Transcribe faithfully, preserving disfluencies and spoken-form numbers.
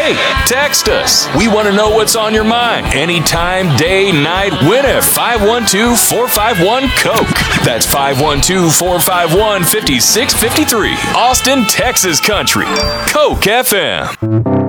Hey, text us. We want to know what's on your mind. Anytime, day, night, win at five one two, four five one, COKE. That's five one two, four five one, five six five three. Austin, Texas country. COKE F M.